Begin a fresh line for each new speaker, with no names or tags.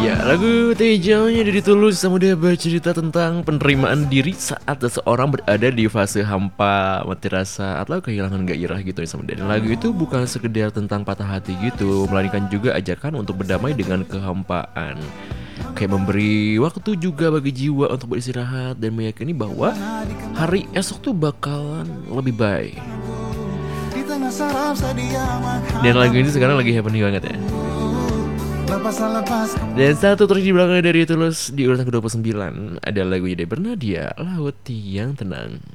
Ya, lagu Tejaunya dari Tulus sama dia bercerita tentang penerimaan diri saat seseorang berada di fase hampa, mati rasa, atau kehilangan gairah gitu ya sama dia. Dan lagu itu bukan sekedar tentang patah hati gitu, melainkan juga ajakan untuk berdamai dengan kehampaan. Kayak memberi waktu juga bagi jiwa untuk beristirahat dan meyakini bahwa hari esok tuh bakalan lebih baik. Dan lagu ini sekarang lagi happening banget ya. Dan satu terus di belakangnya dari Tulus di urutan ke-29 ada lagunya dari Bernadia, Laut yang Tenang.